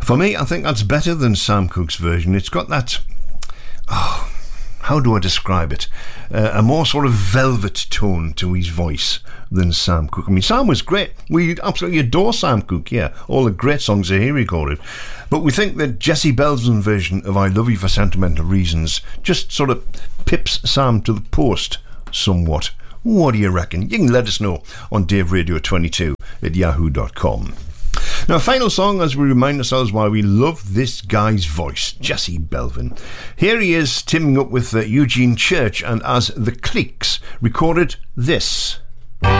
For me, I think that's better than Sam Cooke's version. It's got that... Oh, how do I describe it? A more sort of velvet tone to his voice than Sam Cooke. I mean, Sam was great. We absolutely adore Sam Cooke, yeah. All the great songs that he recorded. But we think that Jesse Belvin version of I Love You for Sentimental Reasons just sort of pips Sam to the post somewhat. What do you reckon? You can let us know on daveradio22@yahoo.com. Now, final song as we remind ourselves why we love this guy's voice, Jesse Belvin. Here he is teaming up with Eugene Church and as The Cliques recorded this.